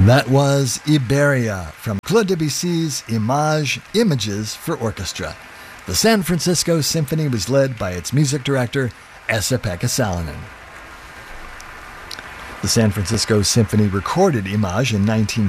That was Iberia from Claude Debussy's Images for Orchestra. The San Francisco Symphony was led by its music director, Esa-Pekka Salonen. The San Francisco Symphony recorded Image in